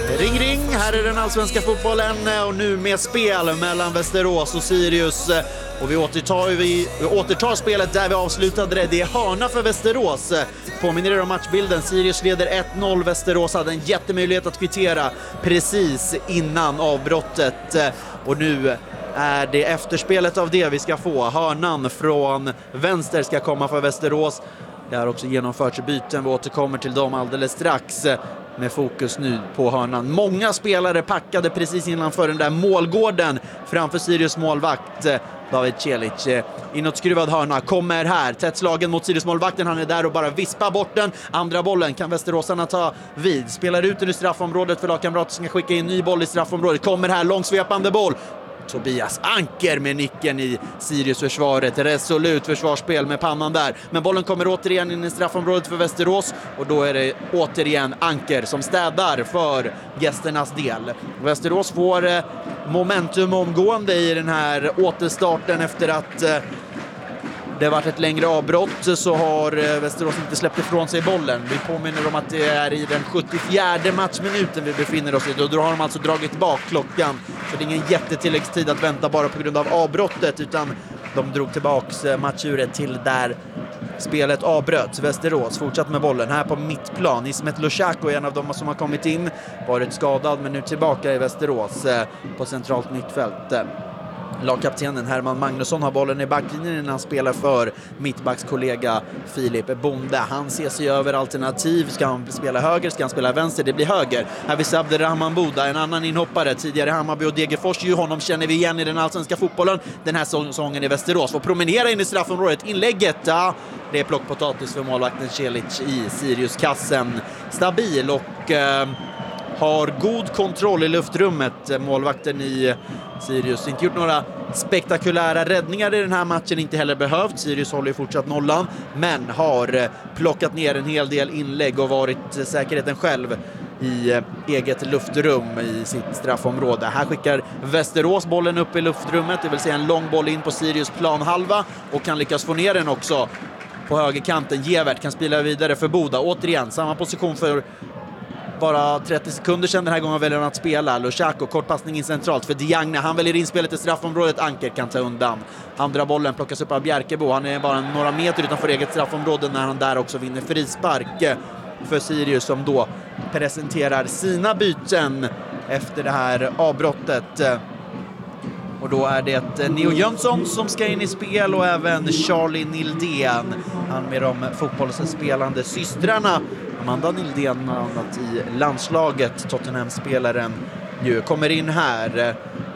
Ring ring, här är den allsvenska fotbollen och nu med spel mellan Västerås och Sirius. Och vi återtar spelet där vi avslutade det. Det är hörna för Västerås. Påminner er om matchbilden. Sirius leder 1-0. Västerås hade en jättemöjlighet att kvittera precis innan avbrottet. Och nu är det efterspelet av det vi ska få. Hörnan från vänster ska komma för Västerås. Det har också genomförts byten. Vi återkommer till dem alldeles strax. Med fokus nu på hörnan. Många spelare packade precis innanför den där målgården framför Sirius målvakt David Celic. Inåtskruvad hörna kommer här. Tätt slagen mot Sirius målvakten. Han är där och bara vispar bort den. Andra bollen kan västeråsarna ta vid. Spelar ut den i straffområdet för lagkamrater som ska skicka in ny boll i straffområdet. Kommer här långsvepande boll. Tobias Anker med nicken i Sirius-försvaret. Resolut försvarsspel med pannan där. Men bollen kommer återigen in i straffområdet för Västerås. Och då är det återigen Anker som städar för gästernas del. Västerås får momentum omgående i den här återstarten efter att det har varit ett längre avbrott, så har Västerås inte släppt ifrån sig bollen. Vi påminner om att det är i den 74:e matchminuten vi befinner oss i. Då har de alltså dragit tillbaka klockan. Så det är ingen jättetilläggstid att vänta bara på grund av avbrottet, utan de drog tillbaka matchuret till där spelet avbröts. Västerås fortsatt med bollen här på mittplan. Ismet Lushako är en av dem som har kommit in. Varit skadad men nu tillbaka i Västerås på centralt mittfält. Lagkaptenen Herman Magnusson har bollen i backlinjen när han spelar för mittbackskollega Filip Bonde. Han ser sig över alternativ. Ska han spela höger? Ska han spela vänster? Det blir höger. Här vid Abderrahman Boda, en annan inhoppare. Tidigare Hammarby och Degerfors. Honom känner vi igen i den allsvenska fotbollen. Den här säsongen i Västerås. Får promenera in i straffområdet. Inlägget, ja, det är plockpotatis för målvakten Celic i Sirius-kassen. Stabil och har god kontroll i luftrummet. Målvakten i Sirius inte gjort några spektakulära räddningar i den här matchen, inte heller behövt. Sirius håller ju fortsatt nollan, men har plockat ner en hel del inlägg och varit säkerheten själv i eget luftrum i sitt straffområde. Här skickar Västerås bollen upp i luftrummet, det vill säga en lång boll in på Sirius planhalva, och kan lyckas få ner den också på högerkanten. Gevert kan spela vidare för Boda. Återigen, samma position för bara 30 sekunder sedan. Den här gången väljer han att spela. Lushako, kortpassning in centralt för Diagne. Han väljer in spelet i straffområdet. Anker kan ta undan. Andra bollen plockas upp av Bjerkebo. Han är bara några meter utanför eget straffområde när han där också vinner frispark för Sirius, som då presenterar sina byten efter det här avbrottet. Och då är det Neo Jönsson som ska in i spel och även Charlie Nildén. Han med de fotbollsspelande systrarna. Amanda Nildén annat i landslaget, Tottenham-spelaren, ju kommer in här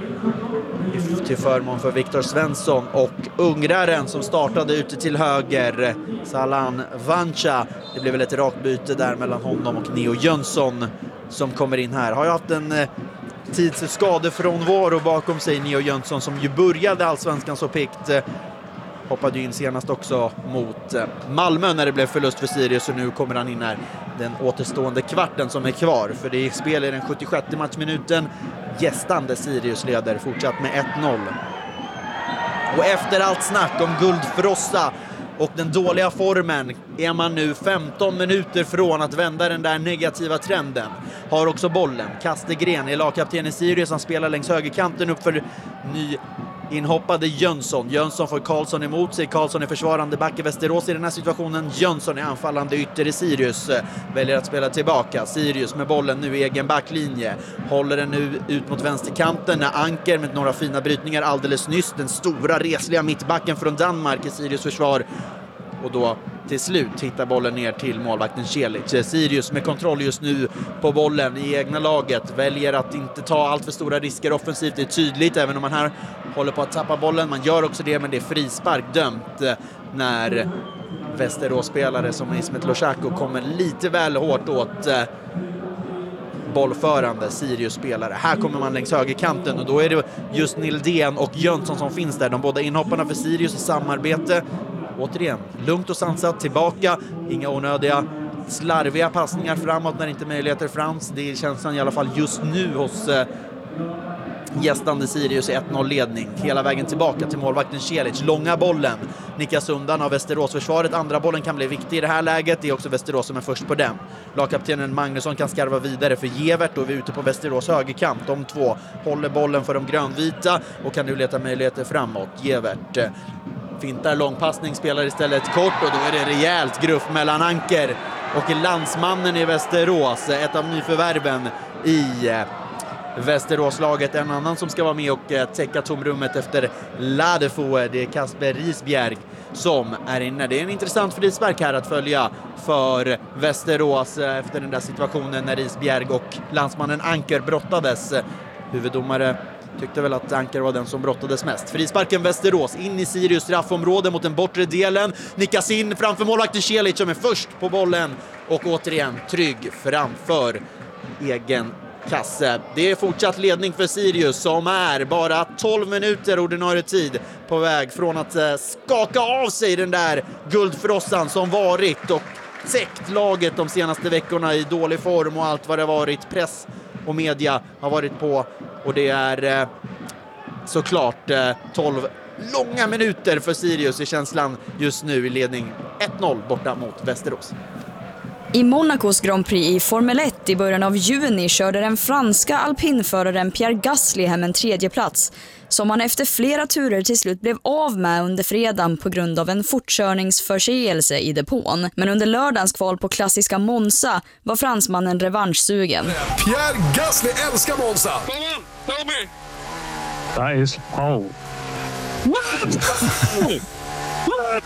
till förmån för Viktor Svensson, och ungraren som startade ute till höger, Salan Vancha. Det blev väl ett rakbyte där mellan honom och Neo Jönsson som kommer in här. Har ju haft en tidsskadefrånvaro bakom sig, Neo Jönsson, som ju började allsvenskan så pikt. Hoppade ju in senast också mot Malmö när det blev förlust för Sirius, och nu kommer han in här den återstående kvarten som är kvar. För det är spel i den 76:e matchminuten. Gästande Sirius leder fortsatt med 1-0. Och efter allt snack om guldfrossa och den dåliga formen är man nu 15 minuter från att vända den där negativa trenden. Har också bollen. Kastegren är lagkapten i Sirius. Han spelar längs högerkanten upp för ny inhoppade Jönsson. Jönsson får Karlsson emot sig. Karlsson är försvarande back i Västerås i den här situationen. Jönsson är anfallande ytter i Sirius. Väljer att spela tillbaka. Sirius med bollen nu i egen backlinje. Håller den nu ut mot vänsterkanten när Anker med några fina brytningar alldeles nyss. Den stora resliga mittbacken från Danmark i Sirius försvar. Och då till slut hittar bollen ner till målvakten Celic. Sirius med kontroll just nu på bollen i egna laget. Väljer att inte ta allt för stora risker offensivt. Det är tydligt även om man här håller på att tappa bollen. Man gör också det, men det är frispark dömt när Västerås-spelare som Ismet Lushako kommer lite väl hårt åt bollförande Sirius-spelare. Här kommer man längs högerkanten och då är det just Nildén och Jönsson som finns där. De båda inhopparna för Sirius i samarbete. Återigen, lugnt och sansat tillbaka. Inga onödiga slarviga passningar framåt när inte möjligheter frams. Det är känslan i alla fall just nu hos gästande Sirius i 1-0-ledning. Hela vägen tillbaka till målvakten Celic. Långa bollen nickas undan av Västeråsförsvaret. Andra bollen kan bli viktig i det här läget. Det är också Västerås som är först på den. Lagkaptenen Magnusson kan skarva vidare för Gevert och vi är ute på Västerås högerkant. De två håller bollen för de grönvita och kan nu leta möjligheter framåt. Gevert fintar långpassning, spelar istället kort och då är det rejält gruff mellan Anker och landsmannen i Västerås. Ett av nyförvärven i Västeråslaget. En annan som ska vara med och täcka tomrummet efter Ladefoe, det är Kasper Risbjerg som är inne. Det är en intressant frispark här att följa för Västerås efter den där situationen när Risbjerg och landsmannen Anker brottades. Huvuddomare tyckte väl att Anker var den som brottades mest. Frisparken Västerås in i Sirius straffområde mot den bortre delen. Nickas in framför målvakten Celic som är först på bollen och återigen trygg framför egen kasse. Det är fortsatt ledning för Sirius som är bara 12 minuter ordinarie tid på väg från att skaka av sig den där guldfrossan som varit och täckt laget de senaste veckorna i dålig form och allt vad det varit. Press och media har varit på och det är såklart 12 långa minuter för Sirius i känslan just nu i ledning 1-0 borta mot Västerås. I Monacos Grand Prix i Formel 1 i början av juni körde den franska alpinföraren Pierre Gasly hem en tredje plats som han efter flera turer till slut blev av med under fredagen på grund av en fortkörningsförseelse i depån. Men under lördagens kval på klassiska Monza var fransmannen revanschsugen. Pierre Gasly älskar Monza! Tell me! That is hole.